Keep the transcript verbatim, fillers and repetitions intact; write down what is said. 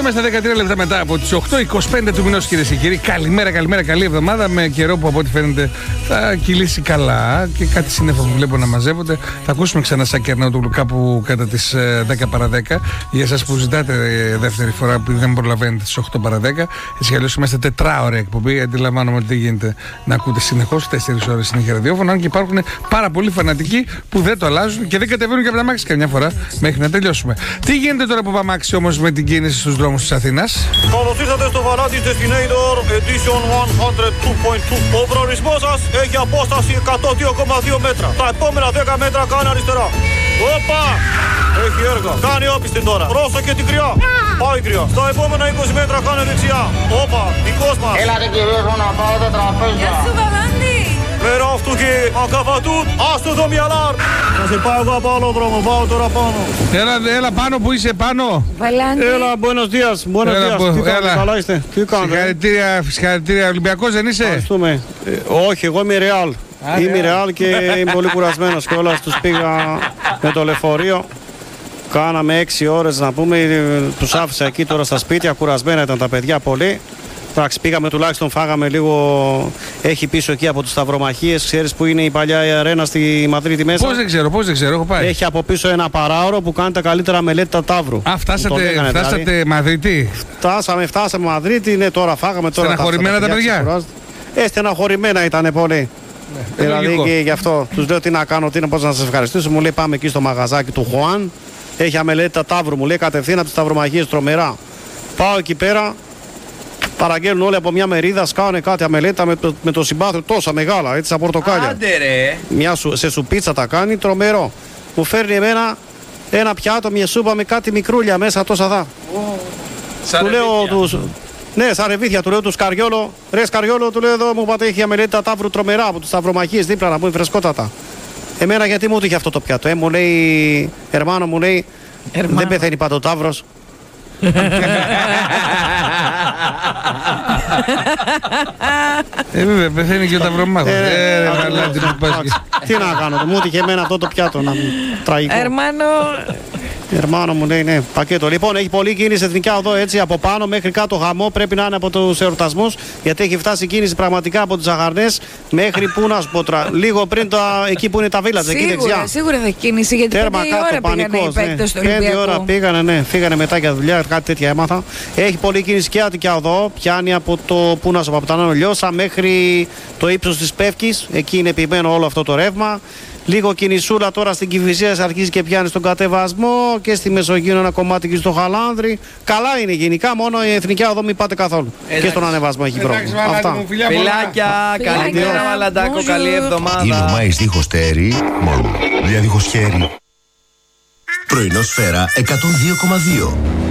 Είμαστε δεκατρία λεπτά μετά από τις οκτώ, είκοσι πέντε του μηνός, κυρίες και κύριοι. Καλημέρα, καλημέρα, καλή εβδομάδα. Με καιρό που από ό,τι φαίνεται θα κυλήσει καλά και κάτι σύννεφα που βλέπω να μαζεύονται. Θα ακούσουμε ξανά σαν Κερναούτογλου κάπου κατά τις δέκα παρά δέκα. Για εσάς που ζητάτε δεύτερη φορά που δεν προλαβαίνετε τις οκτώ παρά δέκα. Έτσι κι αλλιώς είμαστε τετράωρη εκπομπή. Αντιλαμβάνομαι ότι δεν γίνεται να ακούτε συνεχώς τέσσερις ώρες συνέχεια ραδιόφωνο. Αν και υπάρχουν πάρα πολλοί φανατικοί που δεν το αλλάζουν και δεν κατεβαίνουν και από τα μάξι καμιά φορά μέχρι να τελειώσουμε. Τι γίνεται τώρα που πάμε άξι όμως με την κίνηση στους δρόμους της Αθήνας? Καλώς ήρθατε στο Varatis Destinator Edition εκατόν δύο κόμμα δύο. Ο προορισμός σας έχει απόσταση εκατόν δύο κόμμα δύο μέτρα. Τα επόμενα δέκα μέτρα κάνει αριστερά. Όπα! Έχει έργα. Κάνει όπιστη τώρα. Πρόσεχε την κρυά. Πάει κρυά. Στα επόμενα είκοσι μέτρα κάνει δεξιά. Όπα! Δικός μας. Έλατε κυρίως να πάω τα τραπέζια. Γεια σου Βαλάντη. Πέρα αυτού και ακαβατούν. Άστο το μυαλάρ. Θα σε πάω εγώ από άλλο δρόμο. Πάω τώρα πάνω. Έλα, έλα πάνω που είσαι πάνω. Βαλάντη. Έλα, buenos días. Buenos Έλα, días. μπο- Τι κάνετε, έλα. καλά είστε? Τι κάνετε? Συγχαρητήρια, συγχαρητήρια. Ολυμπιακός δεν είσαι? Ευχαριστούμε. Ε, όχι, εγώ είμαι Real. Είμαι Real και είμαι πολύ κουρασμένος κιόλας. Τους πήγα με το λεωφορείο. Κάναμε έξι ώρες να πούμε. Τους άφησα εκεί τώρα στα σπίτια. Κουρασμένα ήταν τα παιδιά πολύ. Εντάξει, πήγαμε τουλάχιστον, φάγαμε λίγο. Έχει πίσω εκεί από τους Σταυρομαχίες. Ξέρεις που είναι η παλιά η αρένα στη Μαδρίτη μέσα? Πώς δεν ξέρω, πώς δεν ξέρω, έχω πάει. Έχει από πίσω ένα παράωρο που κάνει τα καλύτερα μελέτη Ταύρου. Α, φτάσατε, φτάσατε Μαδρίτη. Φτάσαμε, φτάσαμε Μαδρίτη, ναι, τώρα φάγαμε τώρα. Στεναχωρημένα τα παιδιά. ξεκουράζονται. Ε, στεναχωρημένα ήταν πολύ. Ναι, δηλαδή λογικό. και γι' αυτό τους λέω τι να κάνω, τι να, πώς να σας ευχαριστήσω. Μου λέει πάμε εκεί στο μαγαζάκι του Χουάν. Έχει αμελέτη Ταύρου, μου λέει κατευθείαν από τις Σταυρομαχίες τρομερά. Πάω εκεί πέρα. Παραγγέλνουν όλοι από μια μερίδα, σκάνε κάτι αμελέτα με το, με το συμπάθειο τόσα μεγάλα, έτσι σαν πορτοκάλια. Άντε ρε. Μια σου, σε σουπίτσα τα κάνει, τρομερό. Μου φέρνει εμένα ένα πιάτο, μια σούπα με κάτι μικρούλια μέσα τόσα δά. Σαν Του λέω ρεβίθια. τους, ναι, σαν ρεβίθια, του λέω του Σκαριόλο. Ρε Σκαριόλο, του λέω εδώ μου πάτε έχει αμελέτα Ταύρου τρομερά από τους Σταυρομαχίες δίπλα να πούμε φρεσκότατα. Εμένα γιατί μου είχε αυτό το πιάτο, ε, μου λέει, Ερμάνο μου λέει, δεν πεθαίνει πάντα ο Ταύρος. Ε, βέβαια, πεθαίνει και ο Ταυρομάχος. Ε, Ε, ρε, ακριβώς. μαλάτι που πας και- Τι να κάνω, μου είχε εμένα αυτό το πιάτο να μου τραγικό. Ερμάνο. Ερμάνο μου λέει ναι, πακέτο. Λοιπόν, έχει πολλή κίνηση εθνικά οδό έτσι από πάνω μέχρι κάτω χαμό. Πρέπει να είναι από τους εορτασμούς γιατί έχει φτάσει κίνηση πραγματικά από τις Ζαχαρνές μέχρι που να σου πω τώρα. Λίγο πριν τα, εκεί που είναι τα βίλατζ, εκεί Σίγουρα, δεξιά. σίγουρα θα έχει κίνηση γιατί Τέρμα πέντε η κάτω, ώρα πήγανε οι πανικός. Ναι. παίκτες του Πέντε ώρα Ολυμπιακού. πήγανε, ναι, φύγανε μετά για δουλειά, κάτι τέτοια έμαθα. Έχει πολλή κίνηση και Αττικά οδό. Πιάνει από το που να σου πω, από τα Νάνο Λιώσα μέχρι το ύψος της Πεύκης. Εκεί είναι ποιημένο όλο αυτό το ρεύμα. Λίγο κινησούλα τώρα στην Κηφισία αρχίζει και πιάνει στον κατεβασμό και στη Μεσογείο ένα κομμάτι και στο Χαλάνδρη. Καλά είναι γενικά, μόνο η εθνική οδό μην πάτε καθόλου. Εντάξει. Και στον ανεβασμό έχει Εντάξει, πρόβλημα. μαλάτι Αυτά. μου, φιλιά πολλά. Φιλάκια, καλή Φιλάκια. μέρα Μαλαντάκο, Bonjour. καλή εβδομάδα. Ήλιο δίχως τέρι, μόνο. Δηλαδή δίχως χέρι. Πρωινό σφαίρα εκατόν δύο κόμμα δύο.